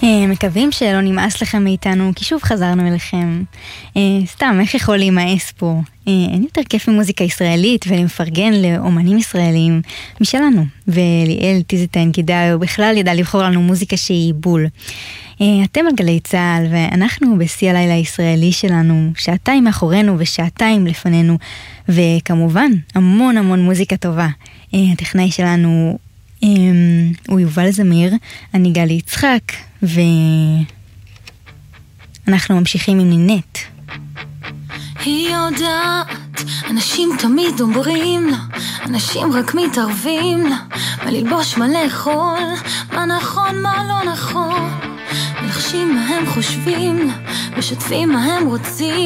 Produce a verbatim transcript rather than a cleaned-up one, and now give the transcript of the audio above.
מקווים שלא נמאס לכם מאיתנו, כי שוב חזרנו אליכם. סתם, איך יכול להימאס פה? אין יותר כיף ממוזיקה ישראלית ולמפרגן לאומנים ישראלים משלנו. וליאל טיזיטן כדאי, הוא בכלל ידע לבחור לנו מוזיקה שהיא בול. אתם על גלי צהל, ואנחנו בשיא הלילה הישראלי שלנו, שעתיים מאחורינו ושעתיים לפנינו, וכמובן, המון המון מוזיקה טובה. הטכנאי שלנו הוא יובל זמיר, אני גלי יצחק, ואנחנו ממשיכים עם נינט. היא יודעת, אנשים תמיד אומרים לה, אנשים רק מתערבים לה, מה ללבוש, מה לאכול, מה נכון, מה לא נכון, מלחשים מה הם חושבים לה, משתפים מה הם רוצים.